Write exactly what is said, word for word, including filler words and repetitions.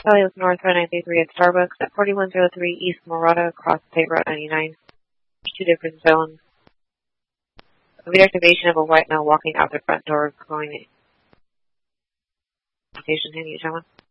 Valley with North Road ninety-three at Starbucks at forty-one oh three East Morada across State Route ninety-nine. Two different zones. Immediate activation of a white male walking out the front door going station. Can you tell me?